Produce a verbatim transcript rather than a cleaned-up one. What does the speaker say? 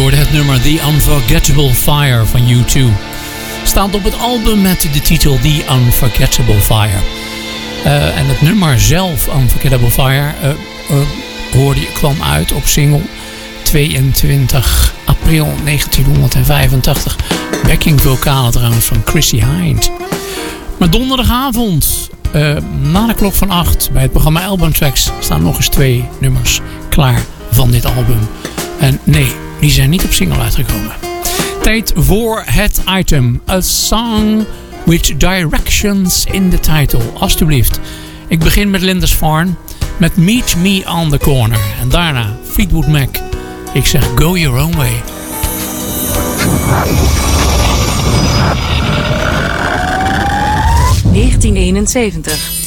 hoorde het nummer The Unforgettable Fire van U twee. Staat op het album met de titel The Unforgettable Fire. Uh, en het nummer zelf, Unforgettable Fire, uh, uh, hoorde, kwam uit op single tweeëntwintig april negentienhonderdvijfentachtig. Backing vocalen trouwens van Chrissie Hynde. Maar donderdagavond, uh, na de klok van acht, bij het programma Album Tracks, staan nog eens twee nummers klaar van dit album. En nee, die zijn niet op single uitgekomen. Tijd voor het item. A song with directions in the title. Alsjeblieft. Ik begin met Lindisfarne met Meet Me on the Corner. En daarna Fleetwood Mac. Ik zeg go your own way. negentien eenenzeventig.